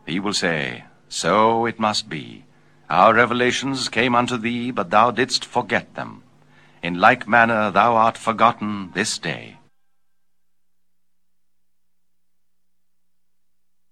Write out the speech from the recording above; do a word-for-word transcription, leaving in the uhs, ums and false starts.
He will say, So it must be. Our revelations came unto thee, but thou didst forget them. In like manner thou art forgotten this day.